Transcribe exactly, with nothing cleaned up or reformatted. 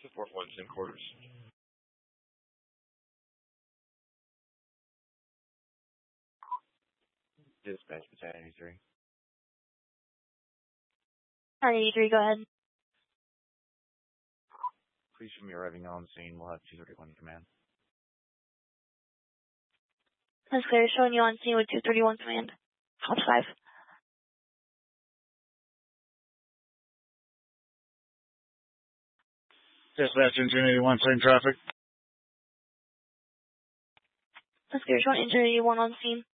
Support one's in quarters. Dispatch battalion eighty-three. Alright, eighty-three, go ahead. Please show me arriving on the scene. We'll have two thirty-one in command. That's clear. Showing you on scene with two thirty-one command. House five. Dispatch engine eighty-one, same traffic. That's clear. Showing engine eighty-one on scene.